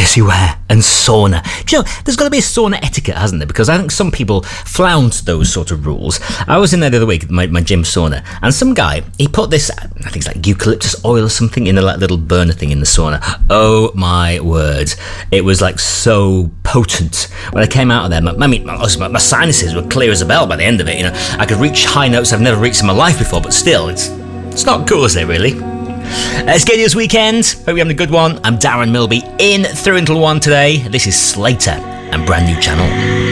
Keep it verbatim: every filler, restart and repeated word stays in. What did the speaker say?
dressy wear and sauna. Do you know, there's got to be a sauna etiquette, hasn't there? Because I think some people flout those sort of rules. I was in there the other week, my, my gym sauna, and some guy, he put this, I think it's like eucalyptus oil or something, in a like, little burner thing in the sauna. Oh my word. It was like so potent. When I came out of there, my, I mean, my, my sinuses were clear as a bell by the end of it. You know, I could reach high notes I've never reached in my life before, but still, it's it's not cool, is it, really? Uh, it's Gay News Weekend. Hope you're having a good one. I'm Darren Milby in through until one today. This is Slater and Brand New Channel.